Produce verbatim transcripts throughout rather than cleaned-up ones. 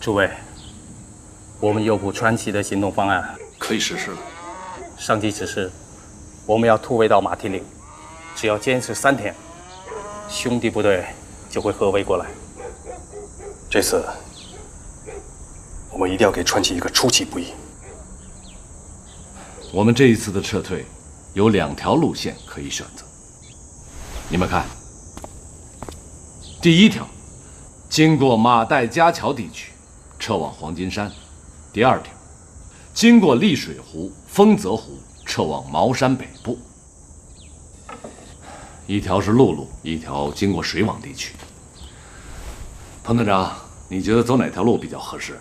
诸位，我们右部川崎的行动方案可以实施了。 上级指示，我们要突围到马蹄岭，只要坚持三天，兄弟部队就会合围过来。 这次，我们一定要给川崎一个出其不意。 我们这一次的撤退有两条路线可以选择，你们看，第一条，经过马代加桥地区，撤往黄金山；第二条，经过丽水湖、丰泽湖，撤往茅山北部。一条是陆路，一条经过水网地区。彭团长，你觉得走哪条路比较合适？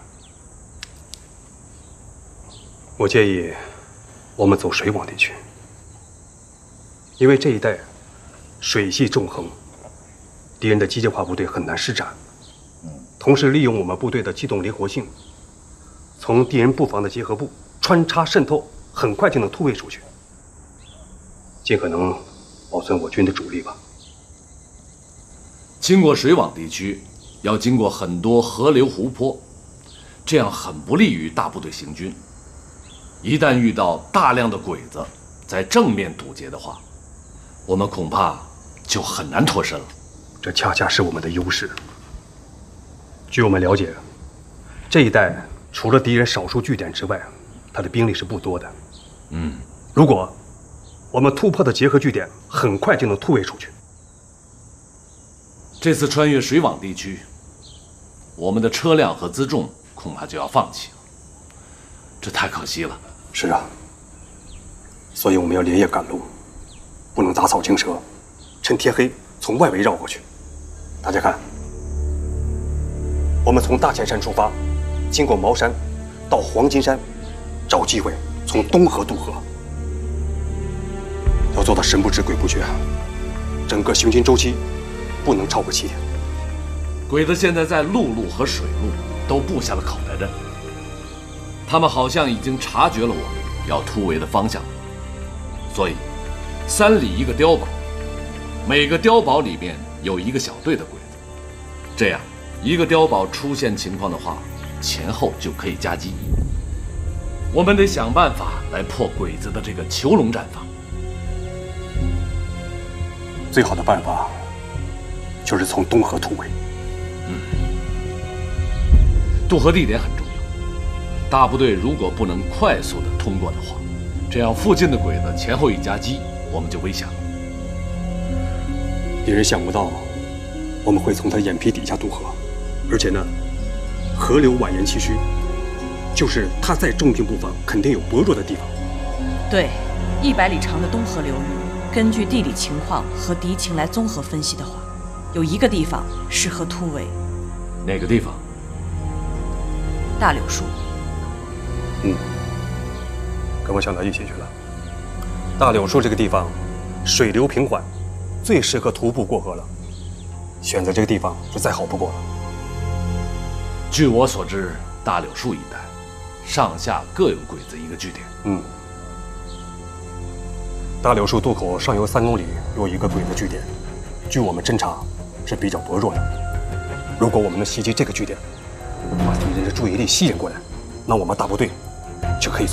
我建议我们走水网地区，因为这一带水系纵横，敌人的机械化部队很难施展。同时利用我们部队的机动灵活性，从敌人布防的结合部穿插渗透，很快就能突围出去，尽可能保存我军的主力吧。 经过水网地区，要经过很多河流湖泊，这样很不利于大部队行军。一旦遇到大量的鬼子在正面堵截的话，我们恐怕就很难脱身了。 这恰恰是我们的优势。据我们了解，这一带除了敌人少数据点之外，他的兵力是不多的。 嗯， 如果我们突破的结合据点，很快就能突围出去。 这次穿越水网地区，我们的车辆和辎重恐怕就要放弃了，这太可惜了。 是啊，所以我们要连夜赶路，不能打草惊蛇，趁天黑从外围绕过去。大家看，我们从大前山出发，经过茅山，到黄金山，找机会从东河渡河。要做到神不知鬼不觉，整个行军周期不能超过七天。 鬼子现在在陆路和水路都布下了口袋阵，他们好像已经察觉了我们要突围的方向，所以三里一个碉堡，每个碉堡里面有一个小队的鬼子，这样一个碉堡出现情况的话，前后就可以夹击。我们得想办法来破鬼子的这个囚笼战法。 最好的办法就是从东河突围。 嗯，渡河地点很重要。大部队如果不能快速的通过的话，这样附近的鬼子前后一夹击，我们就危险了。 敌人想不到我们会从他眼皮底下渡河，而且呢，河流蜿蜒崎岖，就是他再重兵布防，肯定有薄弱的地方。 对，一百里长的东河流域，根据地理情况和敌情来综合分析的话，有一个地方适合突围。 哪个地方？ 大柳树。 嗯，跟我想到一起去了。大柳树这个地方，水流平缓，最适合徒步过河了。选择这个地方是再好不过了。 据我所知，大柳树一带上下各有鬼子一个据点。 嗯，大柳树渡口上游三公里有一个鬼子据点，据我们侦查是比较薄弱的。如果我们能袭击这个据点，把敌人的注意力吸引过来，那我们大部队就可以从